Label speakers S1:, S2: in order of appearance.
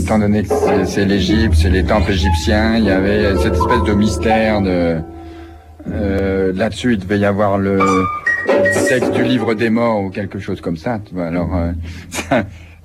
S1: étant donné que c'est l'Égypte, c'est les temples égyptiens, il y avait cette espèce de mystère de là-dessus, il devait y avoir le texte du livre des morts ou quelque chose comme ça. Tu vois. Alors